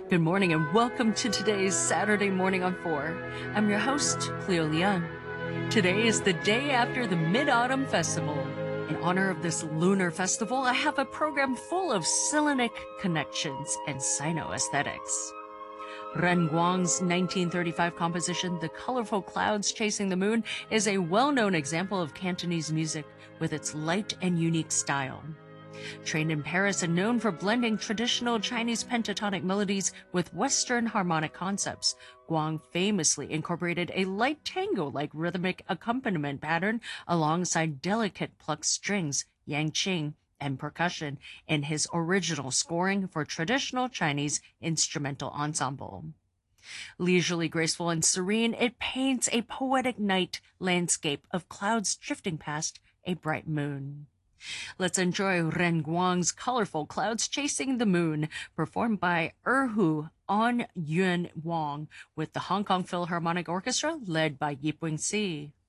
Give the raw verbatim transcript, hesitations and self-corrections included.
Good morning and welcome to today's Saturday Morning on four. I'm your host, Cleo Leung. Today is the day after the Mid-Autumn Festival. In honor of this lunar festival, I have a program full of Sillinic connections and Sino-aesthetics. Ren Guang's nineteen thirty-five composition, The Colorful Clouds Chasing the Moon, is a well-known example of Cantonese music with its light and unique style. Trained in Paris and known for blending traditional Chinese pentatonic melodies with Western harmonic concepts, Guang famously incorporated a light tango-like rhythmic accompaniment pattern alongside delicate plucked strings, yangqing, and percussion in his original scoring for traditional Chinese instrumental ensemble. Leisurely, graceful, and serene, it paints a poetic night landscape of clouds drifting past a bright moon. Let's enjoy Ren Guang's Colorful Clouds Chasing the Moon, performed by Erhu On Yuen Wang with the Hong Kong Philharmonic Orchestra led by Yip Wing Si.